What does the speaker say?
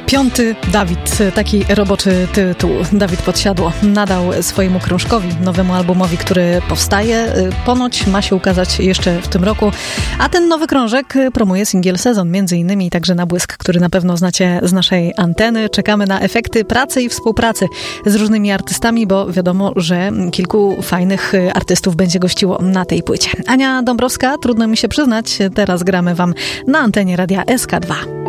Piąty Dawid, taki roboczy tytuł. Dawid Podsiadło nadał swojemu krążkowi, nowemu albumowi, który powstaje. Ponoć ma się ukazać jeszcze w tym roku, a ten nowy krążek promuje singiel Sezon, między innymi także na Błysk, który na pewno znacie z naszej anteny. Czekamy na efekty pracy i współpracy z różnymi artystami, bo wiadomo, że kilku fajnych artystów będzie gościło na tej płycie. Ania Dąbrowska, trudno mi się przyznać, teraz gramy wam na antenie Radia SK2.